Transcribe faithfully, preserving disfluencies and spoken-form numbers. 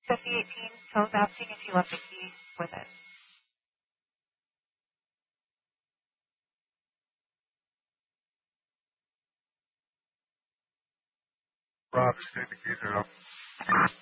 fifty eighteen, so I was asking if you left the key with it. Rob, just take the keys out.